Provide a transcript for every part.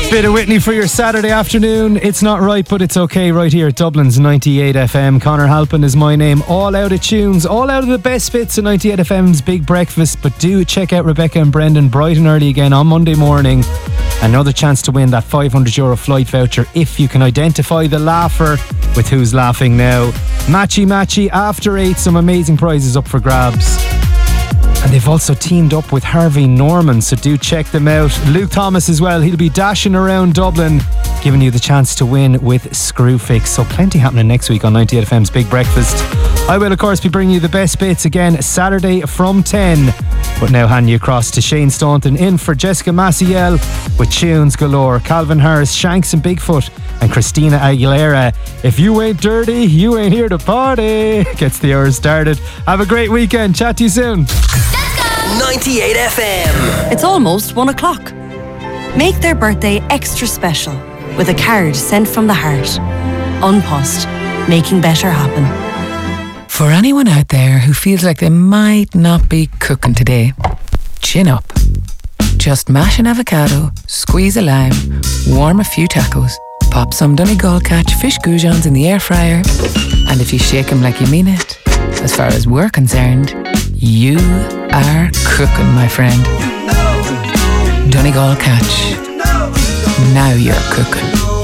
Bit of Whitney for your Saturday afternoon. It's not right, but it's okay, right here at Dublin's 98 FM. Connor Halpin is my name. All out of tunes, all out of the best bits of 98 FM's Big Breakfast. But do check out Rebecca and Brendan bright and early again on Monday morning. Another chance to win that €500 flight voucher if you can identify the laugher with Who's Laughing Now. Matchy after 8, some amazing prizes up for grabs. And they've also teamed up with Harvey Norman, so do check them out. Luke Thomas as well, he'll be dashing around Dublin, giving you the chance to win with Screwfix. So plenty happening next week on 98 FM's Big Breakfast. I will, of course, be bringing you the best bits again Saturday from 10. But now handing you across to Shane Staunton in for Jessica Maciel with tunes galore. Calvin Harris, Shanks and Bigfoot, and Christina Aguilera. If you ain't dirty, you ain't here to party. Gets the hour started. Have a great weekend. Chat to you soon. 98 FM. It's almost 1 o'clock. Make their birthday extra special with a card sent from the heart. Unpost, making better happen. For anyone out there who feels like they might not be cooking today, chin up. Just mash an avocado, squeeze a lime, warm a few tacos, pop some Donegal Catch fish goujons in the air fryer, and if you shake them like you mean it, as far as we're concerned, you are cooking, my friend. Donegal Catch. Now you're cooking.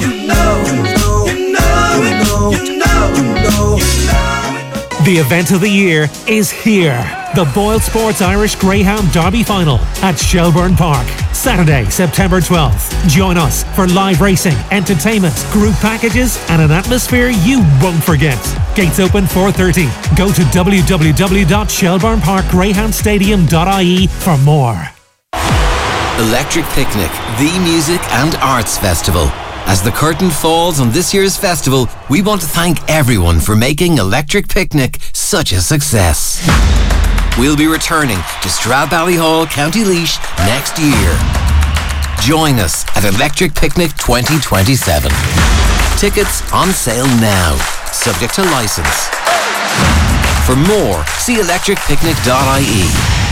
The event of the year is here. The Boyle Sports Irish Greyhound Derby Final at Shelbourne Park. Saturday, September 12th. Join us for live racing, entertainment, group packages and an atmosphere you won't forget. Gates open 4:30. Go to www.shelbourneparkgreyhoundstadium.ie for more. Electric Picnic, the music and arts festival. As the curtain falls on this year's festival, we want to thank everyone for making Electric Picnic such a success. We'll be returning to Stradbally, County Laois next year. Join us at Electric Picnic 2027. Tickets on sale now, subject to licence. For more, see electricpicnic.ie.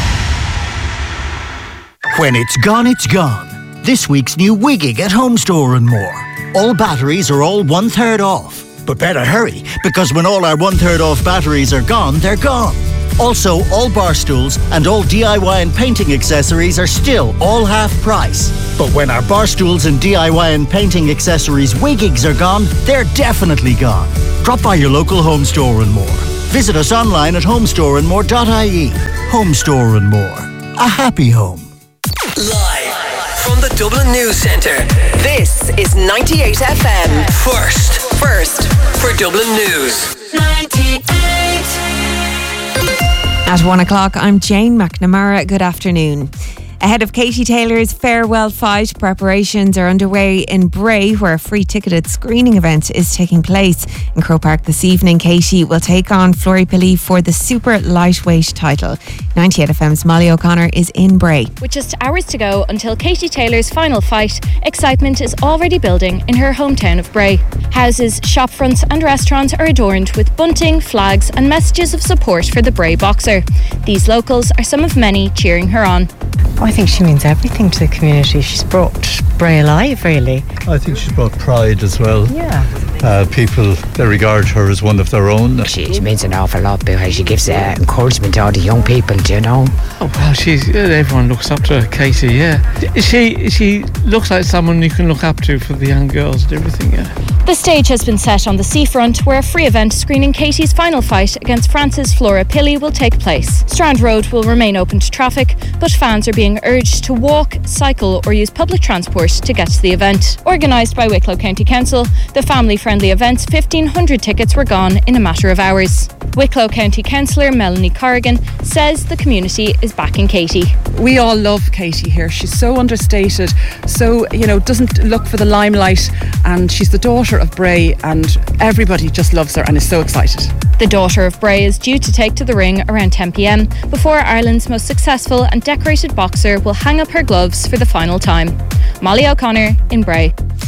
When it's gone, it's gone. This week's new Wigging at Home Store and More. All batteries are all 1/3 off. But better hurry, because when all our 1/3 off batteries are gone, they're gone. Also, all bar stools and all DIY and painting accessories are still all half price. But when our bar stools and DIY and painting accessories Wiggings are gone, they're definitely gone. Drop by your local Home Store and More. Visit us online at homestoreandmore.ie. Home Store and More. A happy home. Live from the Dublin News Centre. This is 98 FM. First for Dublin News. 98. At 1 o'clock, I'm Jane McNamara. Good afternoon. Ahead of Katie Taylor's farewell fight, preparations are underway in Bray, where a free ticketed screening event is taking place. In Croke Park this evening, Katie will take on Florrie Pilley for the super lightweight title. 98 FM's Molly O'Connor is in Bray. With just hours to go until Katie Taylor's final fight, excitement is already building in her hometown of Bray. Houses, shop fronts and restaurants are adorned with bunting, flags and messages of support for the Bray boxer. These locals are some of many cheering her on. I think she means everything to the community. She's brought Bray alive, really. I think she's brought pride as well. Yeah. People, they regard her as one of their own. She means an awful lot because she gives encouragement to all the young people, do you know? Oh, well, everyone looks up to Katie, yeah. She looks like someone you can look up to for the young girls and everything, yeah. The stage has been set on the seafront, where a free event screening Katie's final fight against France's Florrie Pilley will take place. Strand Road will remain open to traffic, but fans are being urged to walk, cycle or use public transport to get to the event. Organised by Wicklow County Council, the family-friendly event's 1,500 tickets were gone in a matter of hours. Wicklow County Councillor Melanie Corrigan says the community is backing Katie. We all love Katie here. She's so understated, so, doesn't look for the limelight, and she's the daughter of Bray, and everybody just loves her and is so excited. The daughter of Bray is due to take to the ring around 10 p.m. before Ireland's most successful and decorated boxer will hang up her gloves for the final time. Molly O'Connor in Bray.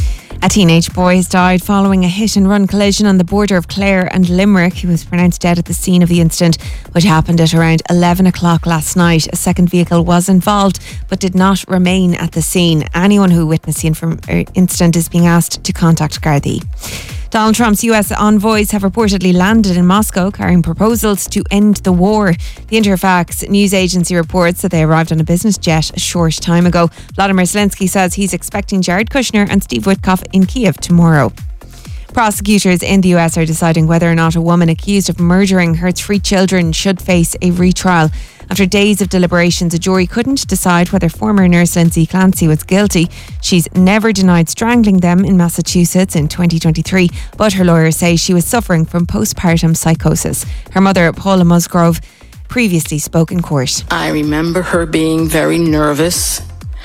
A teenage boy has died following a hit-and-run collision on the border of Clare and Limerick. He was pronounced dead at the scene of the incident, which happened at around 11 o'clock last night. A second vehicle was involved, but did not remain at the scene. Anyone who witnessed the incident is being asked to contact Gardaí. Donald Trump's US envoys have reportedly landed in Moscow carrying proposals to end the war. The Interfax news agency reports that they arrived on a business jet a short time ago. Vladimir Zelensky says he's expecting Jared Kushner and Steve Witkoff in Kiev tomorrow. Prosecutors in the US are deciding whether or not a woman accused of murdering her 3 children should face a retrial. After days of deliberations, a jury couldn't decide whether former nurse Lindsay Clancy was guilty. She's never denied strangling them in Massachusetts in 2023, but her lawyers say she was suffering from postpartum psychosis. Her mother, Paula Musgrove, previously spoke in court. I remember her being very nervous.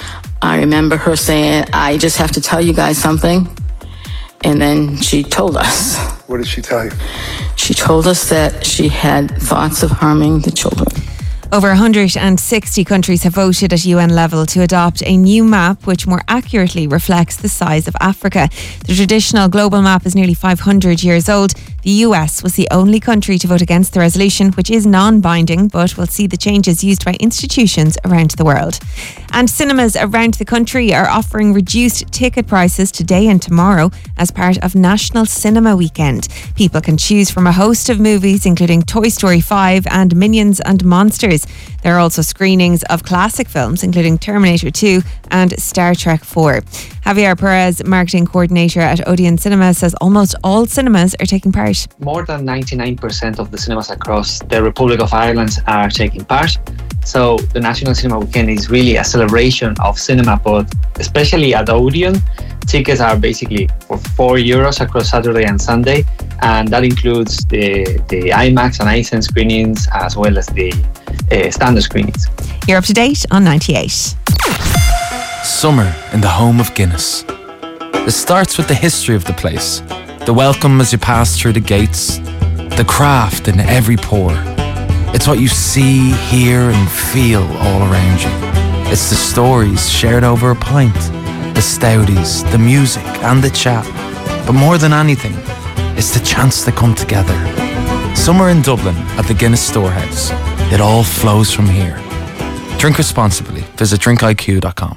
I remember her saying, "I just have to tell you guys something." And then she told us. What did she tell you? She told us that she had thoughts of harming the children. Over 160 countries have voted at UN level to adopt a new map which more accurately reflects the size of Africa. The traditional global map is nearly 500 years old. The US was the only country to vote against the resolution, which is non-binding, but will see the changes used by institutions around the world. And cinemas around the country are offering reduced ticket prices today and tomorrow as part of National Cinema Weekend. People can choose from a host of movies, including Toy Story 5 and Minions and Monsters. There are also screenings of classic films, including Terminator 2 and Star Trek 4. Javier Perez, marketing coordinator at Odeon Cinema, says almost all cinemas are taking part. More than 99% of the cinemas across the Republic of Ireland are taking part. So the National Cinema Weekend is really a celebration of cinema, but especially at Odeon, tickets are basically for €4 across Saturday and Sunday, and that includes the IMAX and ISEN screenings as well as the standard screenings. You're up to date on 98. Summer in the home of Guinness. It starts with the history of the place, the welcome as you pass through the gates, the craft in every pour. It's what you see, hear and feel all around you. It's the stories shared over a pint, the stouties, the music and the chat. But more than anything, it's the chance to come together. Summer in Dublin at the Guinness Storehouse. It all flows from here. Drink responsibly. Visit drinkiq.com.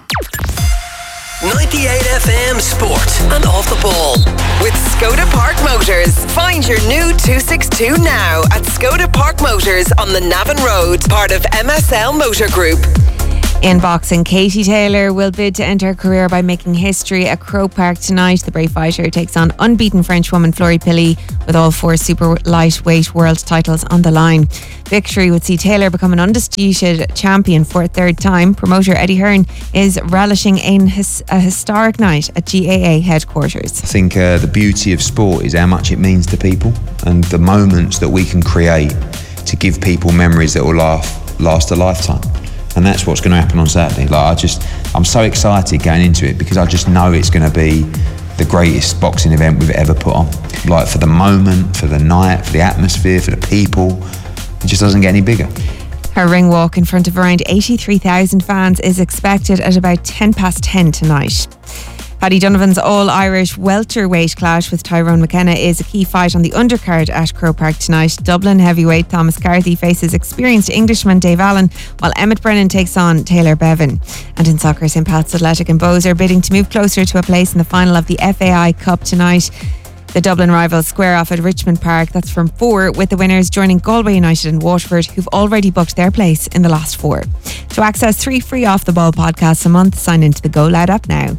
98 FM Sport and Off the Ball. With Skoda Park Motors. Find your new 262 now at Skoda Park Motors on the Navan Road, part of MSL Motor Group. In boxing, Katie Taylor will bid to enter her career by making history at Croke Park tonight. The brave fighter takes on unbeaten French woman Florie Pilley with all 4 super lightweight world titles on the line. Victory would see Taylor become an undisputed champion for a 3rd time. Promoter Eddie Hearn is relishing in a historic night at GAA headquarters. I think the beauty of sport is how much it means to people and the moments that we can create to give people memories that will last a lifetime. And that's what's going to happen on Saturday. I'm so excited going into it because I just know it's going to be the greatest boxing event we've ever put on. Like, for the moment, for the night, for the atmosphere, for the people, it just doesn't get any bigger. Her ring walk in front of around 83,000 fans is expected at about 10:10 tonight. Paddy Donovan's all-Irish welterweight clash with Tyrone McKenna is a key fight on the undercard at Croke Park tonight. Dublin heavyweight Thomas Carthy faces experienced Englishman Dave Allen, while Emmett Brennan takes on Taylor Bevan. And in soccer, St. Pat's Athletic and Bohs are bidding to move closer to a place in the final of the FAI Cup tonight. The Dublin rivals square off at Richmond Park. That's from 4, with the winners joining Galway United and Waterford, who've already booked their place in the last 4. To access 3 free Off the Ball podcasts a month, sign into the Go Loud app now.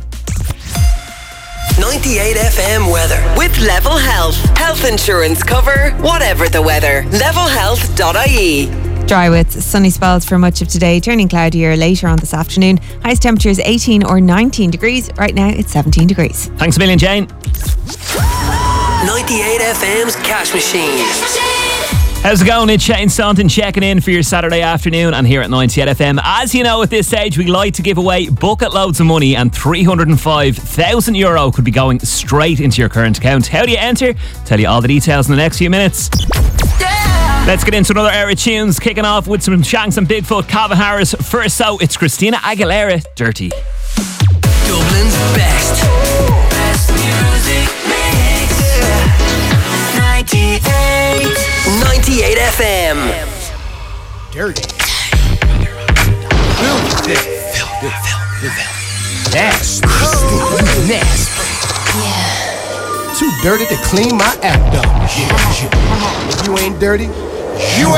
98 FM weather with Level Health. Health insurance cover, whatever the weather. Levelhealth.ie. Dry with sunny spells for much of today, turning cloudier later on this afternoon. Highest temperatures 18 or 19 degrees. Right now it's 17 degrees. Thanks a million, Jane. 98 FM's Cash Machine. How's it going? It's Shane Staunton checking in for your Saturday afternoon, and here at 98 FM. As you know, at this stage, we like to give away bucket loads of money, and €305,000 could be going straight into your current account. How do you enter? Tell you all the details in the next few minutes. Let's get into another hour of tunes, kicking off with some Shanks and Bigfoot, Calvin Harris. First out, it's Christina Aguilera, Dirty. Dublin's best music. dirty to clean my act up. If you ain't dirty, you